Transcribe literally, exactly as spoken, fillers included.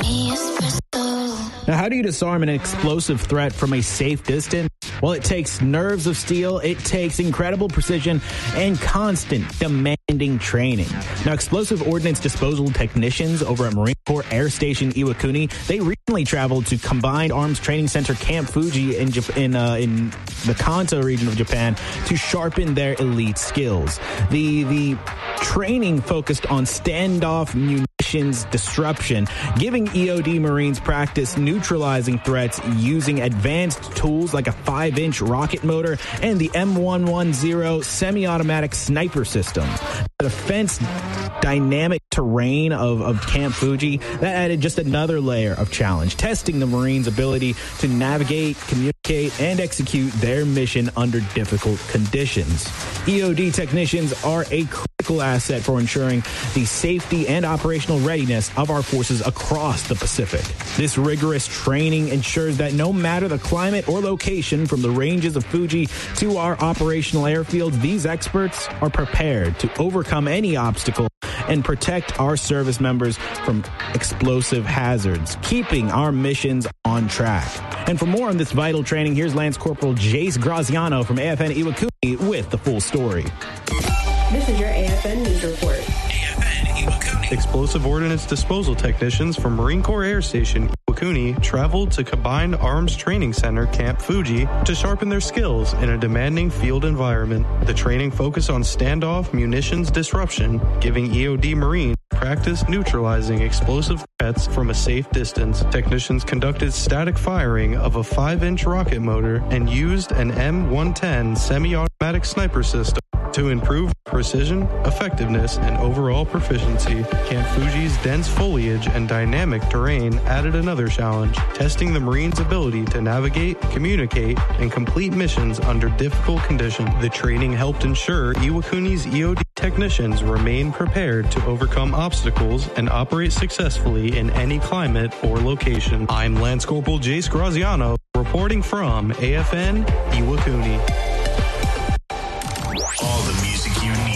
Now, how do you disarm an explosive threat from a safe distance? Well, it takes nerves of steel, it takes incredible precision, and constant demanding training. Now, explosive ordnance disposal technicians over at Marine Corps Air Station Iwakuni, they recently traveled to Combined Arms Training Center Camp Fuji in Jap- in, uh, in the Kanto region of Japan to sharpen their elite skills. The the training focused on standoff munitions disruption, giving E O D Marines practice neutralizing threats using advanced tools like a five-inch rocket motor and the M one ten semi-automatic sniper system. The defense dynamic terrain of, of Camp Fuji, that added just another layer of challenge, testing the Marines' ability to navigate, communicate, and execute their mission under difficult conditions. E O D technicians are a critical asset for ensuring the safety and operational readiness of our forces across the Pacific. This rigorous training ensures that no matter the climate or location, from the ranges of Fuji to our operational airfields, these experts are prepared to overcome any obstacle and protect our service members from explosive hazards, keeping our missions on track. And for more on this vital training, here's Lance Corporal Jace Graziano from A F N Iwakuni with the full story. This is your A F N News Report. Explosive ordnance disposal technicians from Marine Corps Air Station Iwakuni traveled to Combined Arms Training Center Camp Fuji to sharpen their skills in a demanding field environment. The training focused on standoff munitions disruption, giving E O D Marines practice neutralizing explosive threats from a safe distance. Technicians conducted static firing of a five-inch rocket motor and used an M one ten semi-automatic sniper system to improve precision, effectiveness, and overall proficiency. Camp Fuji's dense foliage and dynamic terrain added another challenge, testing the Marines' ability to navigate, communicate, and complete missions under difficult conditions. The training helped ensure Iwakuni's E O D technicians remain prepared to overcome obstacles and operate successfully in any climate or location. I'm Lance Corporal Jace Graziano, reporting from A F N Iwakuni. All the music you need.